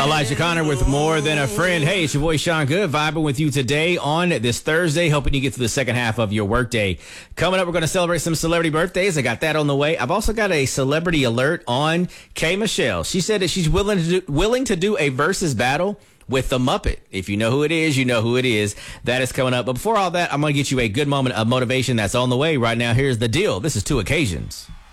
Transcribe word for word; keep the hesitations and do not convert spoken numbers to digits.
Elijah Connor with More Than a Friend. Hey, it's your boy Sean Good, vibing with you today on this Thursday, hoping you get to the second half of your workday. Coming up, we're going to celebrate some celebrity birthdays. I got that on the way. I've also got a celebrity alert on K. Michelle. She said that she's willing to do, willing to do a versus battle with the Muppet. If you know who it is, you know who it is. That is coming up. But before all that, I'm going to get you a good moment of motivation that's on the way right now. Here's the deal. This is Two Occasions.